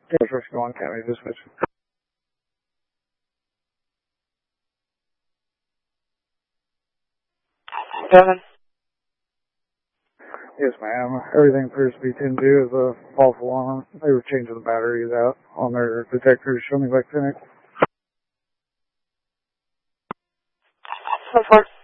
Yes, Rescue 1 County Dispatch. Devin? Yes, ma'am. Everything appears to be 10-2 as a false alarm. They were changing the batteries out on their detectors. Show me back Phoenix. So far.